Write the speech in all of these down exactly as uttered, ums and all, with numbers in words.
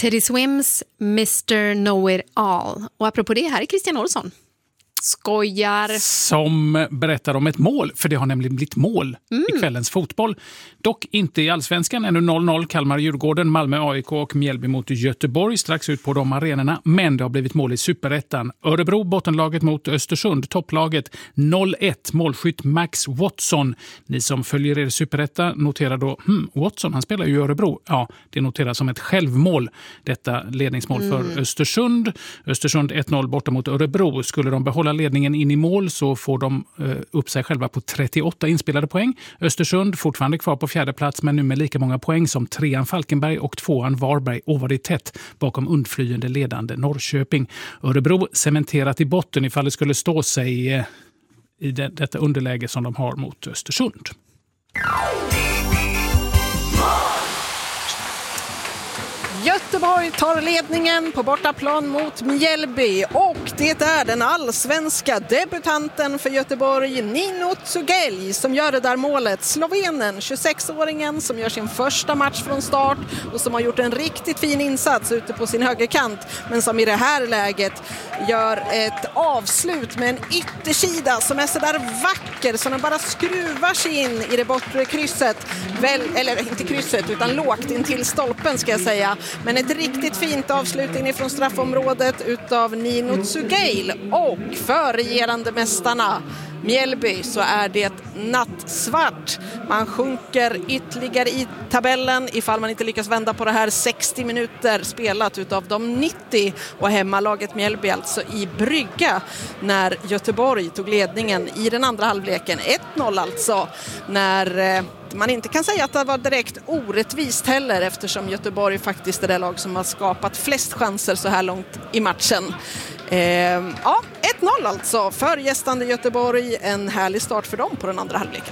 Teddy Swims mister Know It All. Och apropå det, här är Christian Olsson. Skojar. Som berättar om ett mål, för det har nämligen blivit mål mm. i kvällens fotboll. Dock inte i allsvenskan, ännu noll noll Kalmar-Djurgården, Malmö A I K och Mjällby mot Göteborg strax ut på de arenorna. Men det har blivit mål i Superettan. Örebro, bottenlaget mot Östersund, topplaget noll ett, målskytt Max Watson. Ni som följer er Superetta noterar då, hmm, Watson, han spelar ju i Örebro. Ja, det noteras som ett självmål. Detta ledningsmål mm. för Östersund. Östersund ett noll borta mot Örebro. Skulle de behålla ledningen in i mål så får de eh, upp sig själva på trettioåtta inspelade poäng. Östersund fortfarande kvar på fjärde plats, men nu med lika många poäng som trean Falkenberg och tvåan Varberg, och var det tätt bakom undflyende ledande Norrköping. Örebro cementerat i botten ifall det skulle stå sig eh, i det, detta underläge som de har mot Östersund. Göteborg tar ledningen på bortaplan mot Mjällby, och det är den allsvenska debutanten för Göteborg, Nino Tsugelj, som gör det där målet. Slovenen, tjugosexåringen som gör sin första match från start och som har gjort en riktigt fin insats ute på sin högerkant, men som i det här läget gör ett avslut med en yttersida som är så där vacker så den bara skruvar sig in i det bortre krysset. Väl, eller inte krysset utan lågt in till stolpen ska jag säga. Men ett riktigt fint avslutning från straffområdet utav Nino Tsugelj, och för regerande mästarna Mjällby så är det nattsvart. Man sjunker ytterligare i tabellen ifall man inte lyckas vända på det här. Sextio minuter spelat utav de nittio, och hemmalaget Mjällby alltså i brygga när Göteborg tog ledningen i den andra halvleken. ett noll alltså, när man inte kan säga att det var direkt orättvist heller, eftersom Göteborg faktiskt är det lag som har skapat flest chanser så här långt i matchen. Eh, ja, ett noll alltså för gästande Göteborg. En härlig start för dem på den andra halvleken.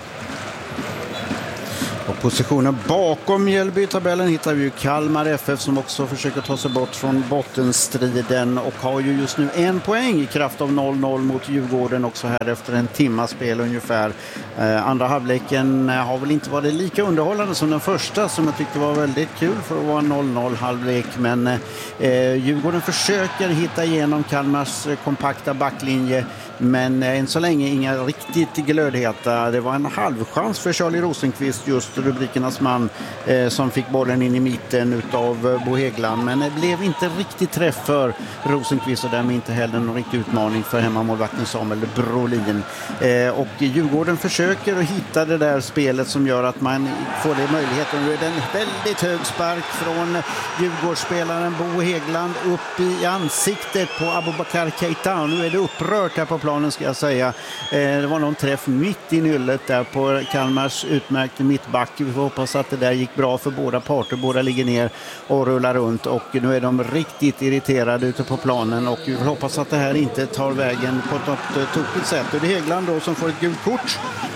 Och positionen bakom Mjällby i tabellen hittar vi ju Kalmar F F, som också försöker ta sig bort från bottenstriden och har ju just nu en poäng i kraft av noll noll mot Djurgården också här efter en timmas spel ungefär. Eh, andra halvleken har väl inte varit lika underhållande som den första, som jag tyckte var väldigt kul för att vara noll noll halvlek, men eh, Djurgården försöker hitta igenom Kalmars eh, kompakta backlinje, men eh, än så länge inga riktigt glödheta. Det var en halvchans för Charlie Rosenqvist, just rubrikernas man, eh, som fick bollen in i mitten utav eh, Bo Häggland, men det blev inte riktigt träff för Rosenqvist och därmed inte heller någon riktig utmaning för hemmamålvakten Samuel Brolin. Eh, och Djurgården försöker att hitta det där spelet som gör att man får det möjligheten. Nu är det en väldigt hög spark från Djurgårdsspelaren Bo Häggland upp i ansiktet på Abubakar Keita. Nu är det upprört här på planen, ska jag säga. Eh, det var någon träff mitt i nyllet där på Kalmars utmärkte mittback. Vi får hoppas att det där gick bra för båda parter. Båda ligger ner och rullar runt, och nu är de riktigt irriterade ute på planen, och vi får hoppas att det här inte tar vägen på något tokigt sätt. Och det är Häggland då som får ett gult kort,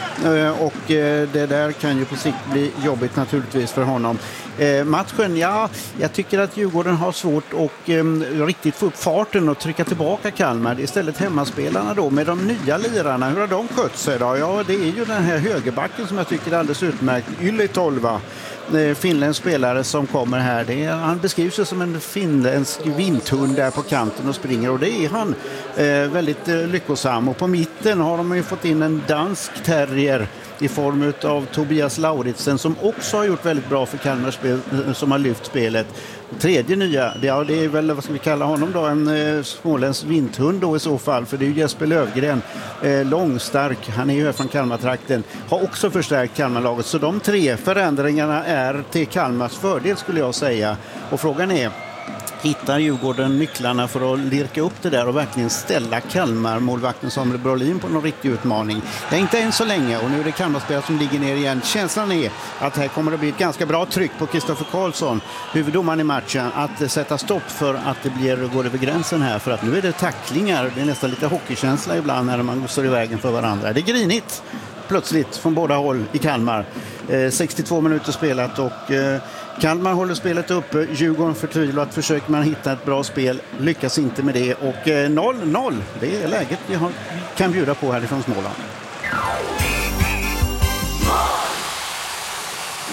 och det där kan ju på sikt bli jobbigt naturligtvis för honom. Eh, matchen, ja, jag tycker att Djurgården har svårt att eh, riktigt få upp farten och trycka tillbaka Kalmar. Istället hemmaspelarna då med de nya lirarna, hur har de skött sig då? Ja, det är ju den här högerbacken som jag tycker är alldeles utmärkt, Yle Tolva. Finländsk spelare som kommer här. Det är, han beskrivs som en finländsk vinthund där på kanten och springer, och det är han eh, väldigt eh, lyckosam. Och på mitten har de ju fått in en dansk terrier i form av Tobias Lauritsen, som också har gjort väldigt bra för Kalmar spel, som har lyft spelet. Tredje nya, det, ja, det är väl, vad ska vi kalla honom då, en eh, småländsk vinthund då i så fall, för det är ju Jesper Lövgren, eh, långstark, han är ju här från Kalmartrakten, har också förstärkt Kalmarlaget, så de tre förändringarna är till Kalmars fördel skulle jag säga. Och frågan är, hittar Djurgården nycklarna för att lirka upp det där och verkligen ställa Kalmar målvakten Samuel Brolin på någon riktig utmaning? Det är inte än så länge, och nu är det Kalmarspelare som ligger ner igen. Känslan är att här kommer det bli ett ganska bra tryck på Kristoffer Karlsson, huvuddomaren i matchen, att sätta stopp för att det blir, går över gränsen här, för att nu är det tacklingar. Det är nästan lite hockeykänsla ibland när man står i vägen för varandra. Det är grinigt plötsligt från båda håll i Kalmar. Eh, sextiotvå minuter spelat, och eh, Kalmar håller spelet uppe. Djurgården förtvivlat försöker man hitta ett bra spel, lyckas inte med det, och eh, noll noll, det är läget vi har, kan bjuda på härifrån Småland.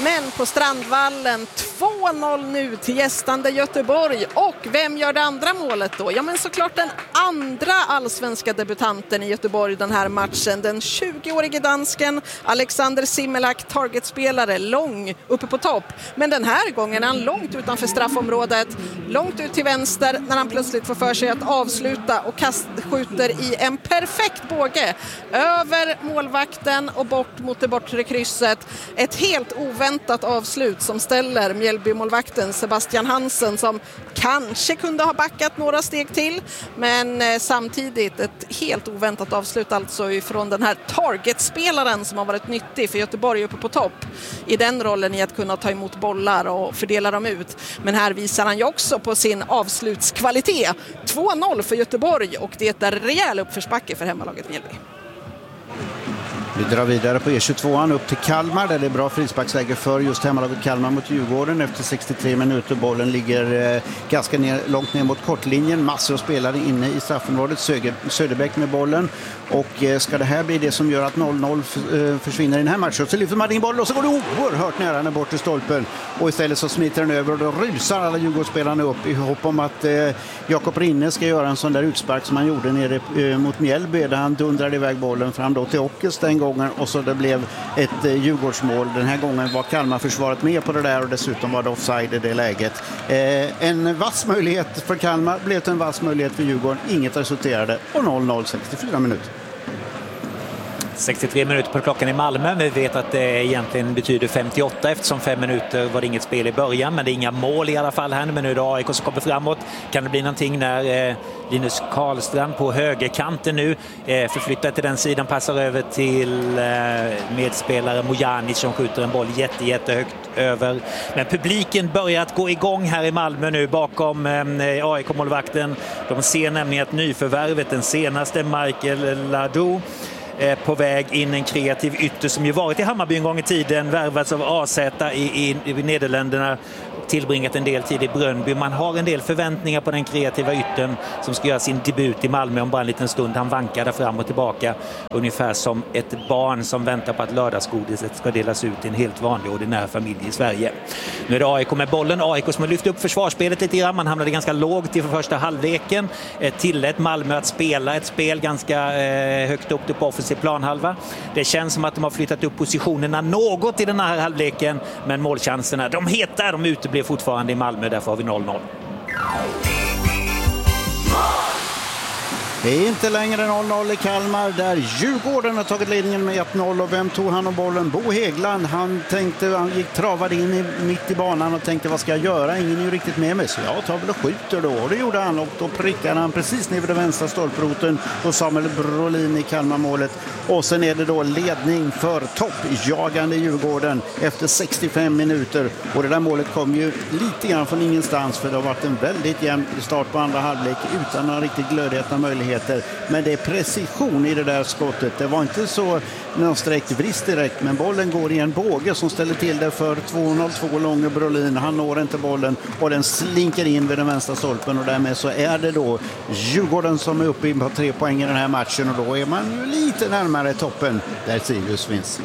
Men på Strandvallen två noll nu till gästande Göteborg. Och vem gör det andra målet då? Ja, men såklart den andra allsvenska debutanten i Göteborg den här matchen. Den tjugoårige dansken Alexander Simmelak, targetspelare, lång uppe på topp. Men den här gången är han långt utanför straffområdet, långt ut till vänster när han plötsligt får för sig att avsluta och kast, skjuter i en perfekt båge över målvakten och bort mot det bortre krysset. Ett helt oväntat avslut som ställer Mjällby-målvakten Sebastian Hansen, som kanske kunde ha backat några steg till, men eh, samtidigt ett helt oväntat avslut alltså ifrån den här targetspelaren som har varit nyttig för Göteborg uppe på topp i den rollen i att kunna ta emot bollar och fördela dem ut. Men här visar han ju också på sin avslutskvalitet. två noll för Göteborg och det är rejäl uppförsbacke för hemmalaget Mjällby. Vi drar vidare på E tjugotvåan upp till Kalmar där det är bra frisparksläge för just hemmalaget Kalmar mot Djurgården. Efter sextiotre minuter bollen ligger eh, ganska ner, långt ner mot kortlinjen. Massor av spelare inne i straffområdet. Söger, Söderbäck med bollen. Och eh, ska det här bli det som gör att noll noll f- försvinner i den här matchen, så lyfter man in bollen och så går det oerhört nära den bort till stolpen. Och istället så smiter den över och då rusar alla Djurgårdsspelarna upp i hopp om att eh, Jakob Rinne ska göra en sån där utspark som han gjorde nere eh, mot Mjällby där han dundrade iväg bollen fram då till Åkes den gången och så det blev ett eh, Djurgårdsmål. Den här gången var Kalmar försvaret med på det där och dessutom var det offside i det läget. Eh, en vass möjlighet för Kalmar blev det en vass möjlighet för Djurgården. Inget resulterade och noll noll sextiofyra minuter. sextiotre minuter på klockan i Malmö. Vi vet att det egentligen betyder femtioåtta eftersom fem minuter var det inget spel i början, men det är inga mål i alla fall här. Men nu är det A I K som kommer framåt. Kan det bli någonting när eh, Linus Karlstrand på högerkanten nu eh, förflyttar till den sidan, passar över till eh, medspelare Mojanic som skjuter en boll jätte, jättehögt över. Men publiken börjar att gå igång här i Malmö nu bakom eh, A I K-målvakten. De ser nämligen att nyförvärvet, den senaste Michael Ladou, på väg in, en kreativ ytter som ju varit i Hammarby en gång i tiden, värvats av A Z i, i, i Nederländerna, tillbringat en del tid i Brönnby. Man har en del förväntningar på den kreativa yttern som ska göra sin debut i Malmö om bara en liten stund. Han vankar där fram och tillbaka ungefär som ett barn som väntar på att lördagsgodiset ska delas ut i en helt vanlig ordinär familj i Sverige. Nu är det A I K med bollen. A I K som har lyft upp försvarsspelet lite grann. Man hamnade ganska lågt i för första halvleken. Tillät Malmö att spela ett spel ganska eh, högt upp på offensiv planhalva. Det känns som att de har flyttat upp positionerna något i den här halvleken, men målchanserna, de heter, de uteblir fortfarande i Malmö, därför har vi noll noll. Det är inte längre noll noll i Kalmar där Djurgården har tagit ledningen med ett noll. Och vem tog han om bollen? Bo Hägland. Han tänkte, han gick travad in i, mitt i banan och tänkte vad ska jag göra? Ingen är ju riktigt med mig, så jag tar väl och skjuter då. Och det gjorde han och då prickade han precis ner vid den vänstra stolproten och Samuel Brolin i Kalmarmålet. Och sen är det då ledning för toppjagande Djurgården efter sextiofem minuter. Och det där målet kom ju lite grann från ingenstans, för det har varit en väldigt jämn start på andra halvlek utan några riktigt glödheta möjligheter. Men det är precision i det där skottet. Det var inte så någon sträckt vrist direkt, men bollen går i en båge som ställer till det för två noll två långa Brolin. Han når inte bollen och den slinker in vid den vänstra stolpen och därmed så är det då Djurgården som är uppe på tre poäng i den här matchen och då är man ju lite närmare toppen där Sirius finns.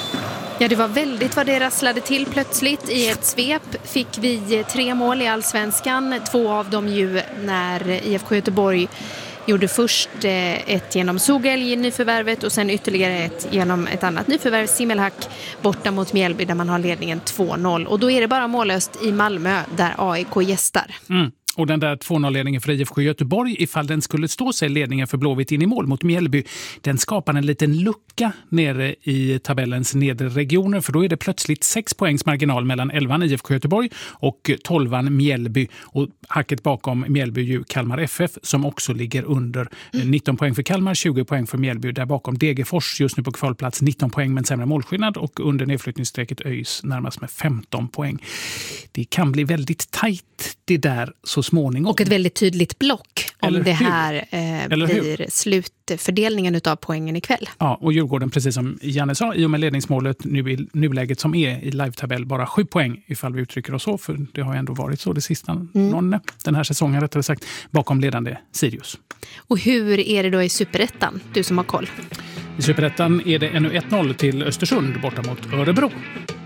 Ja, det var väldigt vad det rasslade till plötsligt. I ett svep fick vi tre mål i Allsvenskan. Två av dem ju när I F K Göteborg gjorde först ett genom Sogelj i nyförvärvet och sen ytterligare ett genom ett annat nyförvärv, Simmelhack, borta mot Mjällby där man har ledningen två noll. Och då är det bara mållöst i Malmö där A I K gästar. Mm. Och den där två noll-ledningen för I F K Göteborg, ifall den skulle stå sig ledningen för Blåvitt in i mål mot Mjällby, den skapar en liten lucka nere i tabellens nedre regioner, för då är det plötsligt sex poängs marginal mellan elvan I F K Göteborg och tolvan Mjällby. Och hacket bakom Mjällby ju Kalmar F F som också ligger under mm. nitton poäng för Kalmar, tjugo poäng för Mjällby. Där bakom Degerfors just nu på kvalplats nitton poäng men sämre målskillnad och under nedflyttningsstrecket ÖIS närmast med femton poäng. Det kan bli väldigt tajt det där så småningom. Och ett väldigt tydligt block om Eller det här eh, blir slutfördelningen av poängen ikväll. Ja, och Djurgården, precis som Janne sa, i och med ledningsmålet nu i nuläget som är i live-tabell, bara sju poäng ifall vi uttrycker oss så, för det har ju ändå varit så det sista mm. någon, den här säsongen rättare sagt, bakom ledande Sirius. Och hur är det då i Superettan, du som har koll? I Superettan är det ännu ett noll till Östersund borta mot Örebro.